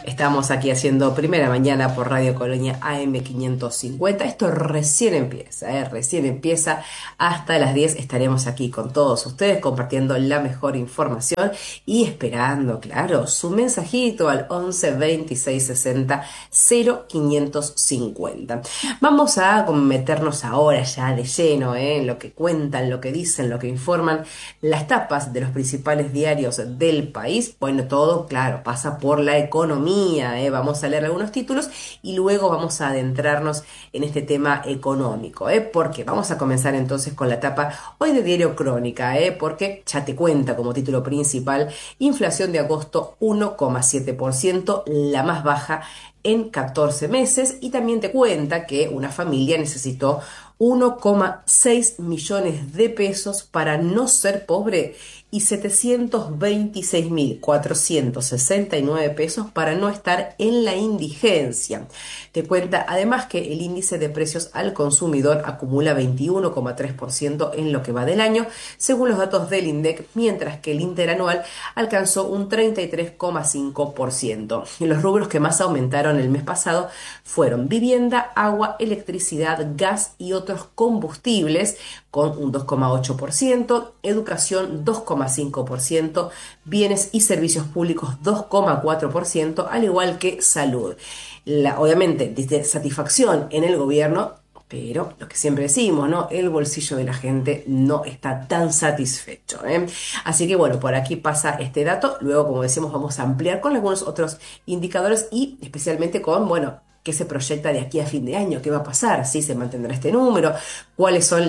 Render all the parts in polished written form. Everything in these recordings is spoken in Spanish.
Estamos aquí haciendo Primera Mañana por Radio Colonia AM 550. Esto recién empieza. Hasta las 10 estaremos aquí con todos ustedes compartiendo la mejor información y esperando, claro, su mensajito al 11 26 60 0550. Vamos a meternos ahora ya de lleno en lo que cuentan, lo que dicen, lo que informan las tapas de los principales diarios del país. Bueno, todo, claro, pasa por la economía, ¿eh? Vamos a leer algunos títulos y luego vamos a adentrarnos en este tema económico, ¿eh? Porque vamos a comenzar entonces con la tapa hoy de Diario Crónica, ¿eh? Porque ya te cuenta como título principal: inflación de agosto 1,7%, la más baja en 14 meses, y también te cuenta que una familia necesitó 1,6 millones de pesos para no ser pobre y 726.469 pesos para no estar en la indigencia. Te cuenta además que el índice de precios al consumidor acumula 21,3% en lo que va del año, según los datos del INDEC, mientras que el interanual alcanzó un 33,5%. Los rubros que más aumentaron el mes pasado fueron vivienda, agua, electricidad, gas y otros combustibles, con un 2,8%, educación 2,5%, bienes y servicios públicos 2,4%, al igual que salud. Obviamente, dice satisfacción en el gobierno, pero lo que siempre decimos, ¿no? El bolsillo de la gente no está tan satisfecho, ¿eh? Así que bueno, por aquí pasa este dato. Luego, como decimos, vamos a ampliar con algunos otros indicadores y especialmente con, bueno, qué se proyecta de aquí a fin de año, qué va a pasar, si se mantendrá este número, cuáles son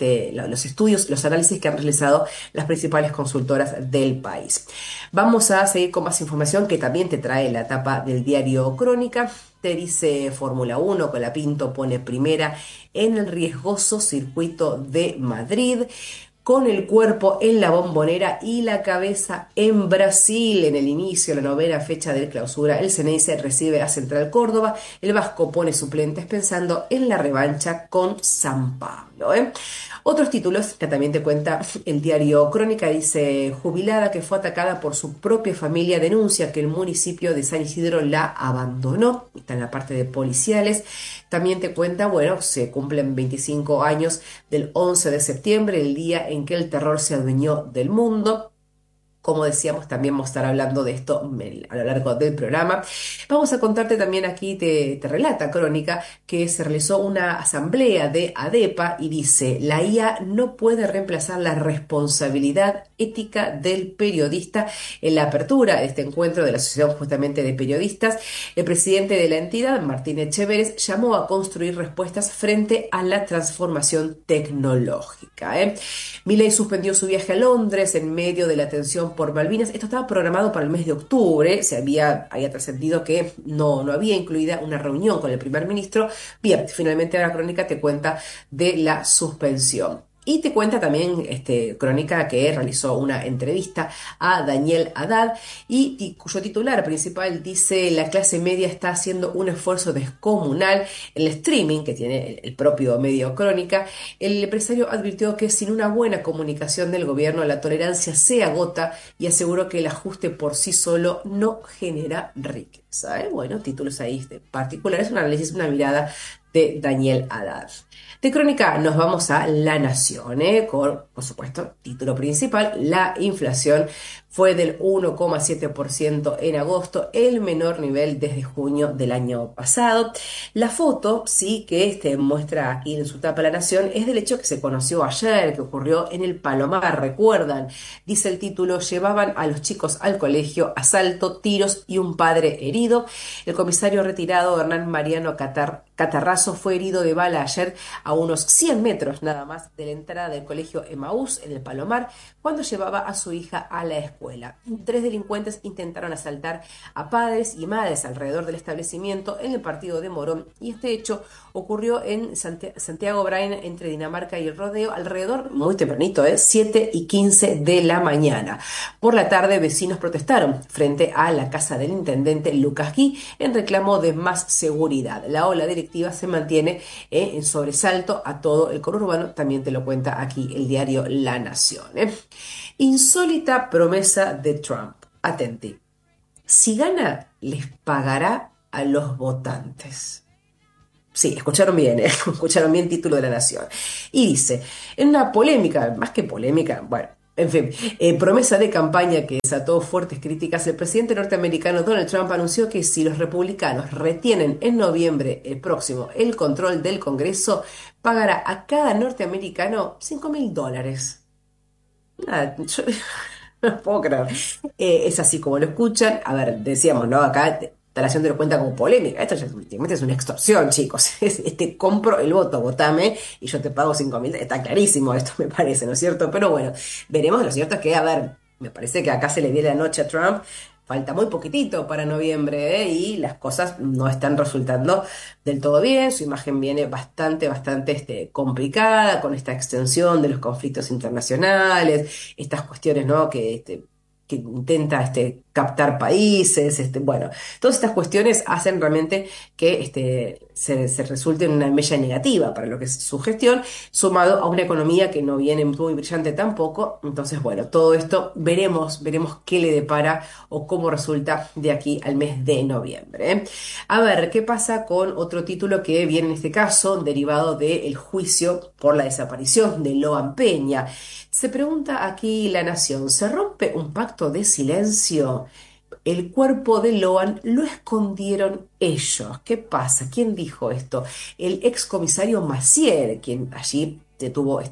los estudios, los análisis que han realizado las principales consultoras del país. Vamos a seguir con más información que también te trae la tapa del diario Crónica. Te dice Fórmula 1, Colapinto pone primera en el riesgoso circuito de Madrid, con el cuerpo en la Bombonera y la cabeza en Brasil. En el inicio de la novena fecha de clausura, el Ceneice recibe a Central Córdoba. El Vasco pone suplentes pensando en la revancha con San Pablo, ¿eh? Otros títulos que también te cuenta el diario Crónica: dice, jubilada que fue atacada por su propia familia denuncia que el municipio de San Isidro la abandonó. Está en la parte de policiales. También te cuenta, bueno, se cumplen 25 años del 11 de septiembre, el día en que el terror se adueñó del mundo. Como decíamos, también vamos a estar hablando de esto a lo largo del programa. Vamos a contarte también aquí, te relata Crónica, que se realizó una asamblea de ADEPA y dice, la IA no puede reemplazar la responsabilidad ética del periodista. En la apertura de este encuentro de la Asociación justamente de Periodistas, el presidente de la entidad, Martín Echeveres, llamó a construir respuestas frente a la transformación tecnológica, ¿eh? Milei suspendió su viaje a Londres en medio de la tensión por Malvinas. Esto estaba programado para el mes de octubre. Había trascendido que no había incluida una reunión con el primer ministro. Bien, finalmente la Crónica te cuenta de la suspensión. Y te cuenta también Crónica que realizó una entrevista a Daniel Haddad y cuyo titular principal dice, la clase media está haciendo un esfuerzo descomunal. En el streaming que tiene el propio medio Crónica, el empresario advirtió que sin una buena comunicación del gobierno la tolerancia se agota y aseguró que el ajuste por sí solo no genera riqueza, ¿eh? Bueno, títulos ahí particulares, un análisis, una mirada de Daniel Haddad. De Crónica nos vamos a La Nación, con, por supuesto, título principal, la inflación fue del 1,7% en agosto, el menor nivel desde junio del año pasado. La foto, sí, que muestra aquí en su tapa La Nación, es del hecho que se conoció ayer, que ocurrió en el Palomar, ¿recuerdan? Dice el título, llevaban a los chicos al colegio, asalto, tiros y un padre herido. El comisario retirado Hernán Mariano Catarrazo fue herido de bala ayer a unos 100 metros nada más de la entrada del colegio Emaús en el Palomar, cuando llevaba a su hija a la escuela. 3 delincuentes intentaron asaltar a padres y madres alrededor del establecimiento en el partido de Morón, y este hecho ocurrió en Santiago Brain, entre Dinamarca y el Rodeo, alrededor, muy tempranito, 7:15 de la mañana. Por la tarde, vecinos protestaron frente a la casa del intendente Lucas Gui en reclamo de más seguridad. La ola delictiva se mantiene en sobresalto a todo el conurbano, también te lo cuenta aquí el diario La Nación. Insólita promesa de Trump. Atenti. Si gana, les pagará a los votantes. Sí, escucharon bien, escucharon bien título de la Nación. Y dice, en una polémica, más que polémica, bueno, en fin, promesa de campaña que desató fuertes críticas, el presidente norteamericano Donald Trump anunció que si los republicanos retienen en noviembre el próximo el control del Congreso, pagará a cada norteamericano $5.000. Nada, yo no puedo creer. Es así como lo escuchan. A ver, decíamos, ¿no? Acá están haciéndolo cuenta como polémica. Esto ya últimamente es una extorsión, chicos. Te compro el voto, votame y yo te pago 5.000. Está clarísimo esto, me parece, ¿no es cierto? Pero bueno, veremos. Lo cierto es que, a ver, me parece que acá se le viene la noche a Trump. Falta muy poquitito para noviembre, y las cosas no están resultando del todo bien. Su imagen viene bastante complicada con esta extensión de los conflictos internacionales, estas cuestiones, ¿no? Que intenta captar países, bueno, todas estas cuestiones hacen realmente que se resulte en una mella negativa para lo que es su gestión, sumado a una economía que no viene muy brillante tampoco. Entonces, bueno, todo esto veremos qué le depara o cómo resulta de aquí al mes de noviembre, ¿eh? A ver, ¿qué pasa con otro título que viene en este caso derivado del juicio por la desaparición de Loan Peña? Se pregunta aquí La Nación, ¿se rompe un pacto de silencio? El cuerpo de Loan lo escondieron ellos. ¿Qué pasa? ¿Quién dijo esto? El excomisario Maciel, quien allí tuvo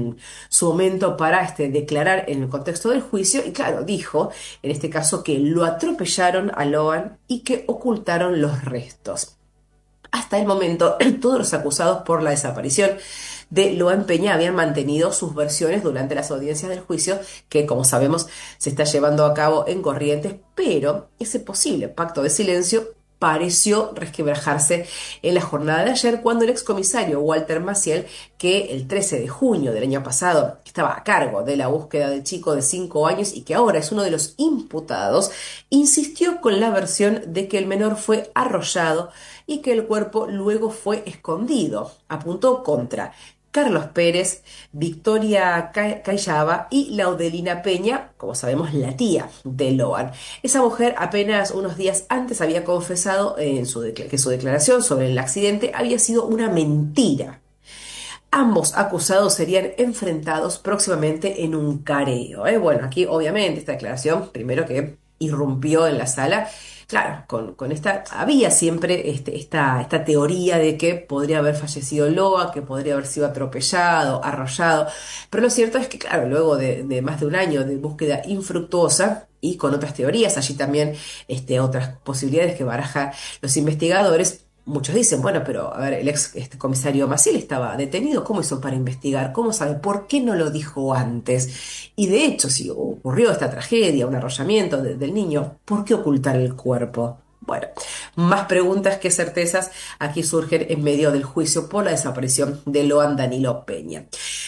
su momento para declarar en el contexto del juicio, y claro, dijo en este caso que lo atropellaron a Loan y que ocultaron los restos. Hasta el momento, todos los acusados por la desaparición de Loan Peña habían mantenido sus versiones durante las audiencias del juicio, que, como sabemos, se está llevando a cabo en Corrientes, pero ese posible pacto de silencio pareció resquebrajarse en la jornada de ayer, cuando el excomisario Walter Maciel, que el 13 de junio del año pasado estaba a cargo de la búsqueda del chico de 5 años y que ahora es uno de los imputados, insistió con la versión de que el menor fue arrollado y que el cuerpo luego fue escondido. Apuntó contra Carlos Pérez, Victoria Cayaba y Laudelina Peña, como sabemos, la tía de Loan. Esa mujer apenas unos días antes había confesado que su declaración sobre el accidente había sido una mentira. Ambos acusados serían enfrentados próximamente en un careo, ¿eh? Bueno, aquí obviamente esta declaración, primero que irrumpió en la sala, claro, con esta, había siempre esta teoría de que podría haber fallecido Loa, que podría haber sido atropellado, arrollado, pero lo cierto es que, claro, luego de más de un año de búsqueda infructuosa, y con otras teorías, allí también otras posibilidades que barajan los investigadores. Muchos dicen, bueno, pero a ver, el ex comisario Maciel estaba detenido, ¿cómo hizo para investigar? ¿Cómo sabe? ¿Por qué no lo dijo antes? Y de hecho, si ocurrió esta tragedia, un arrollamiento del niño, ¿por qué ocultar el cuerpo? Bueno, más preguntas que certezas aquí surgen en medio del juicio por la desaparición de Loan Danilo Peña.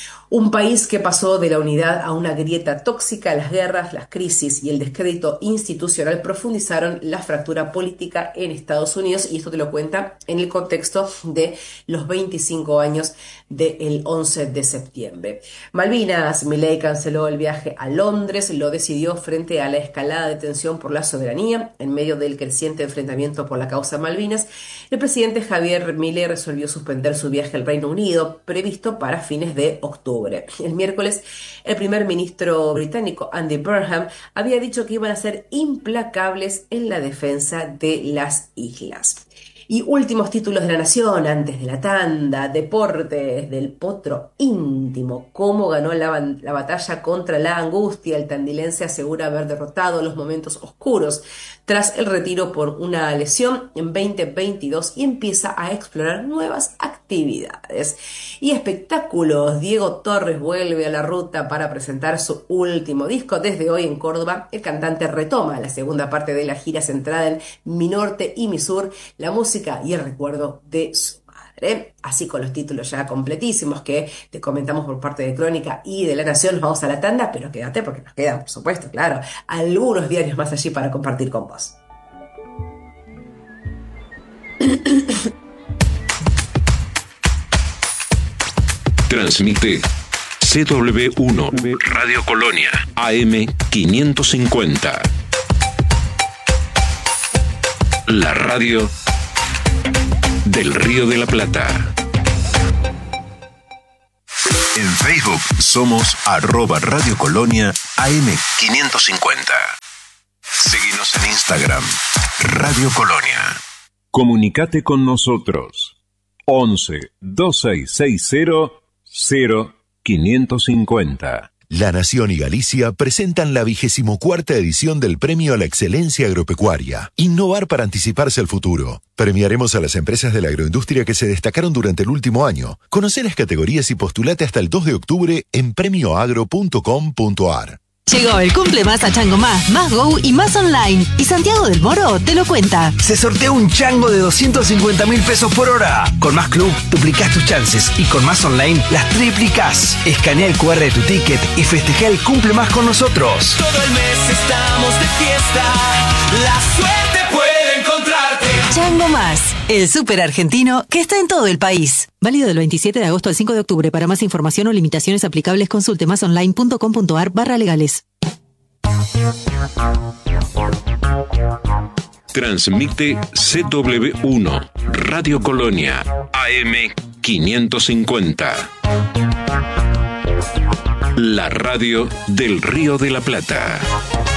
Un país que pasó de la unidad a una grieta tóxica. Las guerras, las crisis y el descrédito institucional profundizaron la fractura política en Estados Unidos, y esto te lo cuenta en el contexto de los 25 años del 11 de septiembre. Malvinas, Milei canceló el viaje a Londres, lo decidió frente a la escalada de tensión por la soberanía. En medio del creciente enfrentamiento por la causa Malvinas, el presidente Javier Milei resolvió suspender su viaje al Reino Unido, previsto para fines de octubre. El miércoles, el primer ministro británico Andy Burnham había dicho que iban a ser implacables en la defensa de las islas. Y últimos títulos de La Nación antes de la tanda: deportes del potro íntimo, cómo ganó la batalla contra la angustia. El tandilense asegura haber derrotado los momentos oscuros tras el retiro por una lesión en 2022 y empieza a explorar nuevas actividades. Y espectáculos: Diego Torres vuelve a la ruta para presentar su último disco. Desde hoy en Córdoba, el cantante retoma la segunda parte de la gira centrada en Mi Norte y Mi Sur, la música y el recuerdo de su madre. Así, con los títulos ya completísimos que te comentamos por parte de Crónica y de La Nación, nos vamos a la tanda, pero quédate porque nos quedan, por supuesto, claro, algunos diarios más allí para compartir con vos. Transmite CW1 Radio Colonia AM 550. La radio del Río de la Plata. En Facebook somos @Radio Colonia AM550. Seguinos en Instagram, Radio Colonia. Comunicate con nosotros. 11 2660 0550. La Nación y Galicia presentan la 24ª edición del Premio a la Excelencia Agropecuaria. Innovar para anticiparse al futuro. Premiaremos a las empresas de la agroindustria que se destacaron durante el último año. Conoce las categorías y postulate hasta el 2 de octubre en premioagro.com.ar. Llegó el cumple más a Chango Más Go y más online. Y Santiago del Moro te lo cuenta. Se sortea un chango de 250.000 pesos por hora. Con Más Club duplicás tus chances y con Más Online las triplicás. Escanea el QR de tu ticket y festeja el cumple más con nosotros. Todo el mes estamos de fiesta. La suerte puede encontrarte. Chango Más, el súper argentino que está en todo el país. Válido del 27 de agosto al 5 de octubre. Para más información o limitaciones aplicables, consulte masonline.com.ar/legales. Transmite CW1, Radio Colonia, AM550. La radio del Río de la Plata.